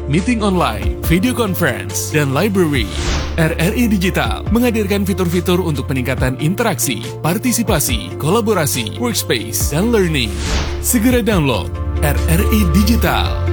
meeting online, video conference, dan library. RRI Digital menghadirkan fitur-fitur untuk peningkatan interaksi, partisipasi, kolaborasi, workspace, dan learning. Segera download RRI Digital.